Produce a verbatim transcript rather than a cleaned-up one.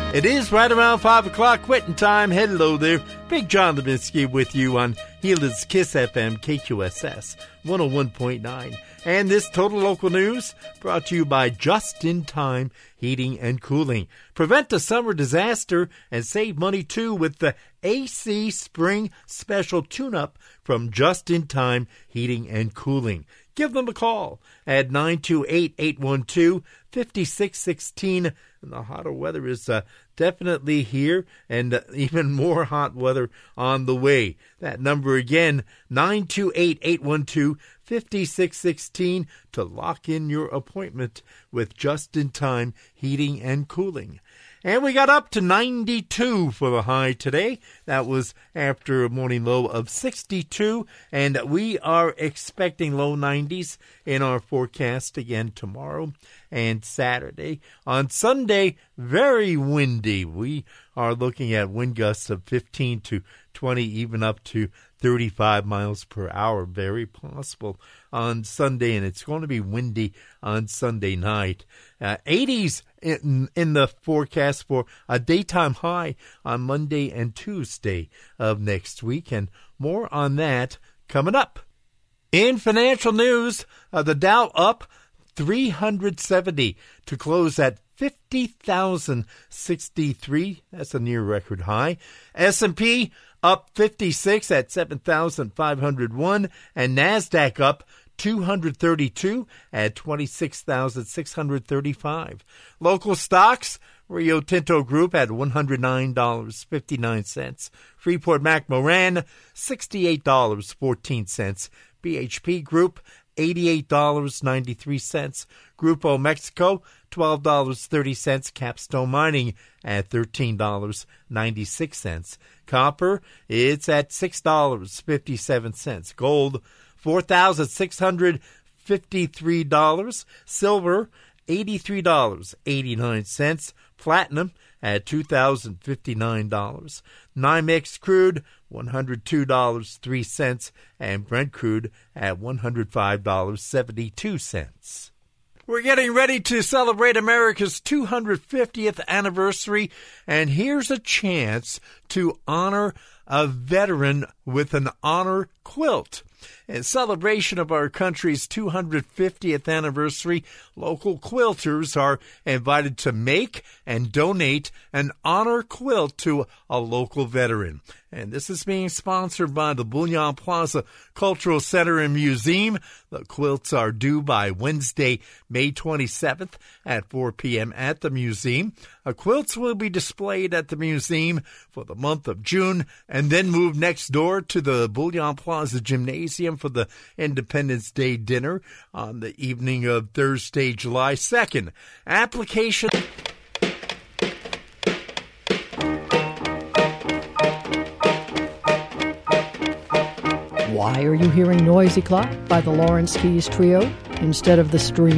It is right around five o'clock, quitting time. Hello there. Big John Levinsky with you on Healy's Kiss F M, K Q S S one oh one point nine. And this Total Local News brought to you by Just In Time Heating and Cooling. Prevent a summer disaster and save money too with the A C Spring Special Tune-Up from Just In Time Heating and Cooling. Give them a call at nine two eight, eight one two, five six one six. And the hotter weather is uh, definitely here, and uh, even more hot weather on the way. That number again, nine two eight, eight one two, five six one six to lock in your appointment with Just In Time Heating and Cooling. And we got up to ninety-two for the high today. That was after a morning low of sixty-two. And we are expecting low nineties in our forecast again tomorrow and Saturday. On Sunday, very windy. We are looking at wind gusts of fifteen to twenty, even up to thirty-five miles per hour. Very possible on Sunday, and it's going to be windy on Sunday night. Uh, eighties in, in the forecast for a daytime high on Monday and Tuesday of next week, and more on that coming up. In financial news, uh, the Dow up three hundred seventy to close at fifty thousand sixty-three. That's a near record high. S and P up fifty-six at seven thousand five hundred one, and NASDAQ up two hundred thirty-two at twenty-six thousand six hundred thirty-five. Local stocks, Rio Tinto Group at one hundred nine dollars and fifty-nine cents. Freeport-McMoRan, sixty-eight dollars and fourteen cents. B H P Group, eighty-eight dollars and ninety-three cents. Grupo Mexico, twelve dollars and thirty cents. Capstone Mining at thirteen dollars and ninety-six cents. Copper, it's at six dollars and fifty-seven cents. Gold, four thousand six hundred fifty-three dollars. Silver, eighty-three dollars and eighty-nine cents. Platinum at two thousand fifty-nine dollars. NYMEX crude, one hundred two dollars and three cents. And Brent crude at one hundred five dollars and seventy-two cents. We're getting ready to celebrate America's two hundred fiftieth anniversary, and here's a chance to honor a veteran with an honor quilt. In celebration of our country's two hundred fiftieth anniversary, local quilters are invited to make and donate an honor quilt to a local veteran. And this is being sponsored by the Bullion Plaza Cultural Center and Museum. The quilts are due by Wednesday, May twenty-seventh at four p.m. at the museum. Uh, quilts will be displayed at the museum for the month of June and then move next door to the Bullion Plaza Gymnasium for the Independence Day dinner on the evening of Thursday, July second. Application... Why are you hearing Noisy Clock by the Lawrence Keys Trio instead of the stream?